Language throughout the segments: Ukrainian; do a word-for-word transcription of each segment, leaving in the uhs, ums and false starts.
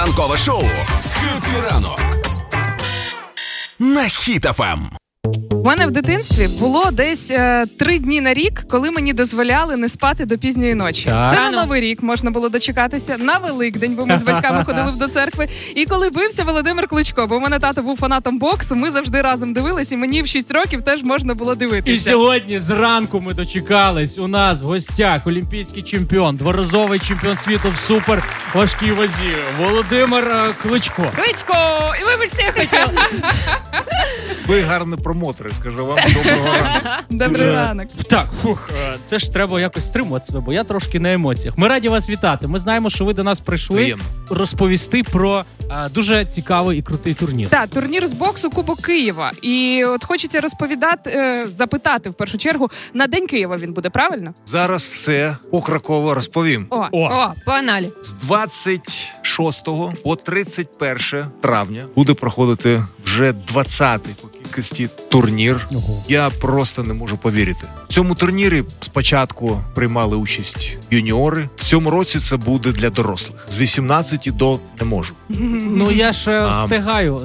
Ранкове шоу «Хеппі ранок» на Хіт еф ем. У мене в дитинстві було десь е, три дні на рік, коли мені дозволяли не спати до пізньої ночі. Так. Це на Новий рік можна було дочекатися, на Великдень, бо ми з батьками ходили до церкви. І коли бився Володимир Кличко, бо у мене тато був фанатом боксу, ми завжди разом дивились, і мені в шість років теж можна було дивитися. І сьогодні зранку ми дочекались. У нас в гостях олімпійський чемпіон, дворазовий чемпіон світу в супер важкій вазі Володимир е, Кличко. Кличко! І вибачте, я хотіла. Ви гарні промотори, скажу вам. Доброго ранку. Добрий ранок. Так, фух, е, це ж треба якось стримувати себе, бо я трошки на емоціях. Ми раді вас вітати. Ми знаємо, що ви до нас прийшли Приємно. розповісти про е, дуже цікавий і крутий турнір. Так, турнір з боксу Кубок Києва. І от хочеться розповідати, е, запитати в першу чергу, на День Києва він буде, правильно? Зараз все покроково розповім. О, О, О, погнали. З двадцять шостого по тридцять перше травня буде проходити вже двадцятий по кількості турнір. Ого. Я просто не можу повірити. В цьому турнірі спочатку приймали участь юніори. В цьому році це буде для дорослих. З вісімнадцяти до не можу. ну я ще А. встигаю.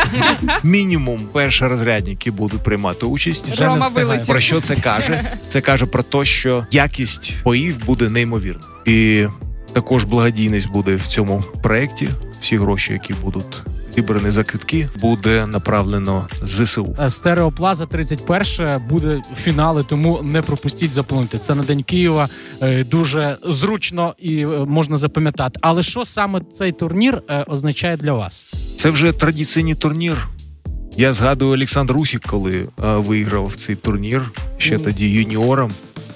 Мінімум першорозрядники будуть приймати участь. Вже не Рома встигаю. вилетів. Про що це каже? Це каже про те, що якість боїв буде неймовірна. І також благодійність буде в цьому проєкті. Всі гроші, які будуть зібрані за квитки, буде направлено з зе се у. Стереоплаза тридцять перше буде фінали, тому не пропустіть, заплануйте. Це на День Києва, е, дуже зручно і е, можна запам'ятати. Але що саме цей турнір е, означає для вас? Це вже традиційний турнір. Я згадую Олександр Усік, коли е, виграв цей турнір, ще тоді юніором.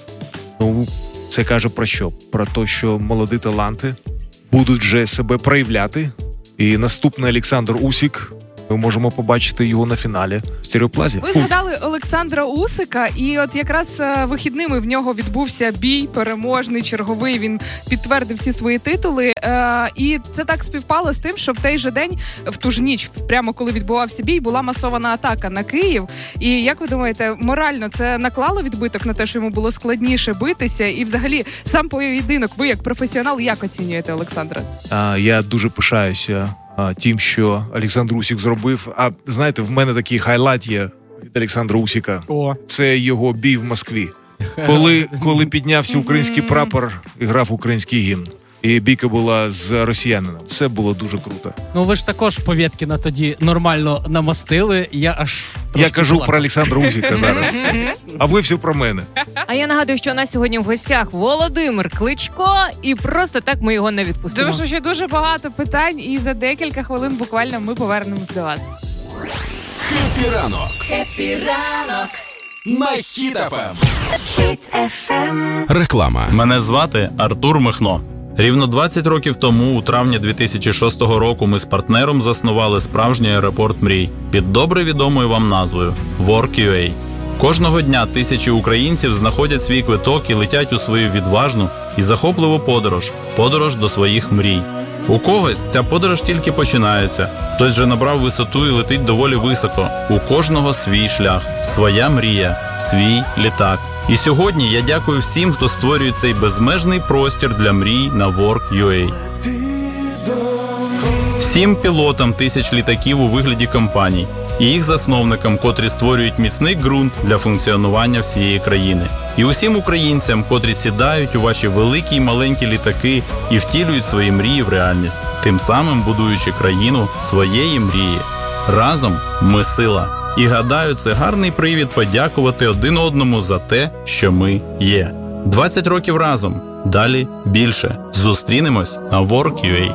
Ну, це каже про що? Про те, що молоді таланти будуть вже себе проявляти. І наступний Олександр Усік, ми можемо побачити його на фіналі в Стереоплазі. Ви згадали Олександра Усика, і от якраз е, вихідними в нього відбувся бій переможний, черговий. Він підтвердив всі свої титули. Е, і це так співпало з тим, що в той же день, в ту ж ніч, прямо коли відбувався бій, була масована атака на Київ. І як ви думаєте, морально це наклало відбиток на те, що йому було складніше битися? І взагалі сам поєдинок, ви як професіонал, як оцінюєте Олександра? А, я дуже пишаюся а, тим, що Олександр Усік зробив. А знаєте, в мене такий хайлайт є від Олександра Усіка. О, Це його бій в Москві. Коли, коли піднявся український прапор і грав український гімн. І бійка була з росіянином. Це було дуже круто. ну ви ж також Повєткіна тоді нормально намастили. Я аж Я кажу плакав. про Олександра Усіка зараз. А ви все про мене. А я нагадую, що у нас сьогодні в гостях Володимир Кличко, і просто так ми його не відпустимо. Тому що ще дуже багато питань, і за декілька хвилин буквально ми повернемось до вас. «Хеппі ранок» Хеппі ранок, на Хіт еф ем. Хіт еф ем. Реклама. Мене звати Артур Михно. Рівно двадцять років тому, у травні дві тисячі шостого року, ми з партнером заснували справжній аеропорт мрій під добре відомою вам назвою WorkUA. Кожного дня тисячі українців знаходять свій квиток і летять у свою відважну і захопливу подорож – подорож до своїх мрій. У когось ця подорож тільки починається, хтось вже набрав висоту і летить доволі високо. У кожного свій шлях, своя мрія, свій літак. І сьогодні я дякую всім, хто створює цей безмежний простір для мрій на WorkUA. Всім пілотам тисяч літаків у вигляді компаній і їх засновникам, котрі створюють міцний ґрунт для функціонування всієї країни. І усім українцям, котрі сідають у ваші великі й маленькі літаки і втілюють свої мрії в реальність, тим самим будуючи країну своєї мрії. Разом ми сила. І гадаю, це гарний привід подякувати один одному за те, що ми є. двадцять років разом. Далі більше. Зустрінемось на WorkUA.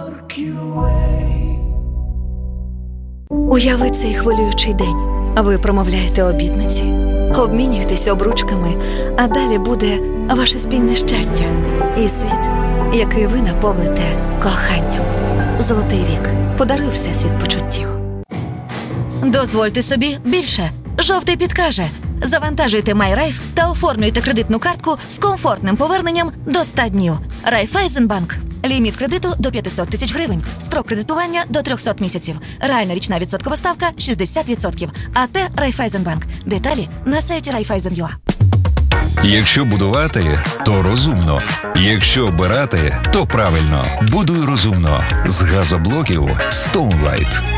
Уяви цей хвилюючий день. Ви промовляєте обітниці, обмінюєтесь обручками, а далі буде ваше спільне щастя і світ, який ви наповните коханням. Золотий вік. Подаруй всесвіт почуттів. Дозвольте собі більше. Жовтий підкаже. Завантажуйте MyRaiff та оформлюйте кредитну картку з комфортним поверненням до ста днів. Райфайзенбанк. Ліміт кредиту до п'ятсот тисяч гривень. Строк кредитування до триста місяців. Реальна річна відсоткова ставка шістдесят відсотків. АТ Райфайзенбанк. Деталі на сайті райфайзен крапка ю а. Якщо будувати, то розумно. Якщо обирати, то правильно. Будуй розумно. З газоблоків Stoneline.